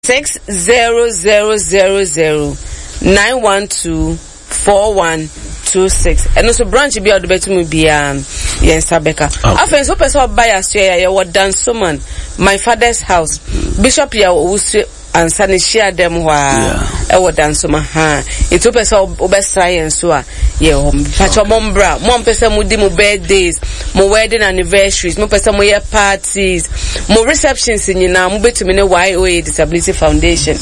600009124126. And also branch be out the better be Sabeka. After so person buy a share what done so man. My father's house. Bishop ya and Sunny share them while done so ha. It open so science so patch your mom bra. One person would do birthdays, more wedding anniversaries, more person more parties, more receptions in you now. Move to me YOA Disability Foundation.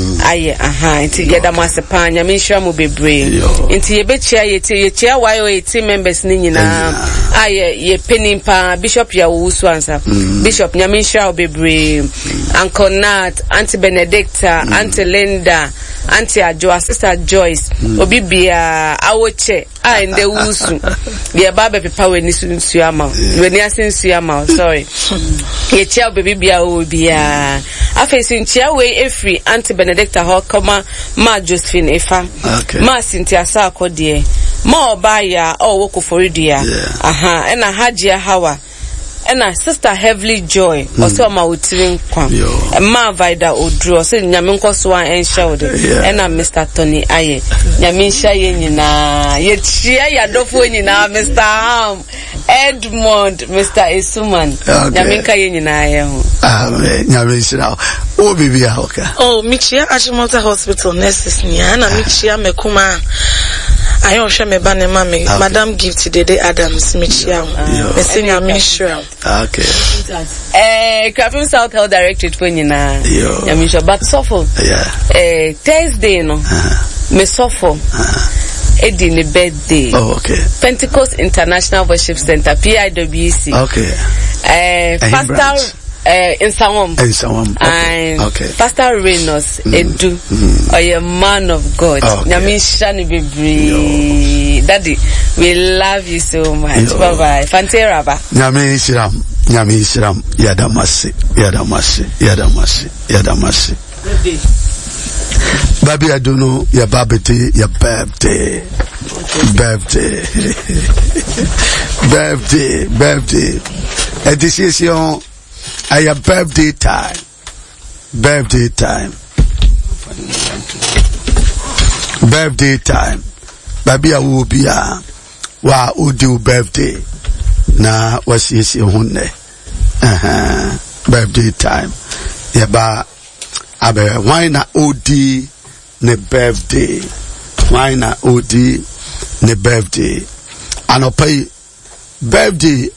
Into yada masapan, Yamisha will be brave. Into your bed chair, your chair YOA team members nina. Ye penny pa Bishop ya uswansa. Bishop Yamisha will be brave. Uncle Nat, Auntie Benedicta, Auntie Linda, Auntie Joa, Sister Joyce, Obibia, Awoche, in the Wusu. Ye Baba Papa when you suyama. When you sin suyama, sorry. Ye chair baby bia obia. I face in chair way every Auntie Benedicta Hokoma, Ma Josephine Efa, Ma Cynthia Sako dear, Ma Obaya, Woko for dear. And a Hajia Hawa. And a sister Heavily Joy, also my utirin kwam. Ma Vida Odro, say Nyaminko Swan and shoulder. And a Mr. Tony Aye. Nyamisha Yenina, yet she adofo Yenina, Mr. Ham, Edmond, Mr. Isuman. Nyaminka Yenina. Nyamisha. Oh, baby, oh, Michia Ashimota Hospital, nurses Niana, Michia Mekuma. I don't share my banner, mammy. Madam Gift today, Adams, Michia. The senior ministry. Okay. Crafton South Health Directorate for you now. Yamisha, but suffer. Thursday, no. Me suffer. Eddie the birthday. Oh, okay. Pentecost International Worship Center, PIWC. Okay. Pastor. In Sawam. And okay. Pastor Reynolds, Edu, or a man of God. Nyamisha ni bibri. Daddy, we love you so much. Bye bye. Fantera ba. Nyamisha, Yadamasi. Baby, I don't know your birthday. A decision. I have birthday time. Baby, I will be wa udu birthday. Na was yes hunde. Birthday time. Yaba abe why na odi ne birthday. Why na odi ne birthday. Anopai birthday